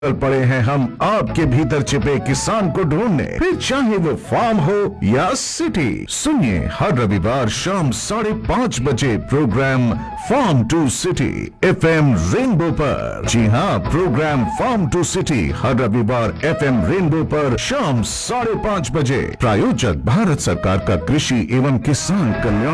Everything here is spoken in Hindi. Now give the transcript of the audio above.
चल पड़े हैं हम आपके भीतर छिपे किसान को ढूंढने, फिर चाहे वो फार्म हो या सिटी। सुनिए हर रविवार शाम 5:30 बजे programme farm to city FM rainbow पर। जी हाँ, प्रोग्राम फार्म टू सिटी हर रविवार FM रेनबो पर शाम 5:30 बजे। प्रायोजक भारत सरकार का कृषि एवं किसान कल्याण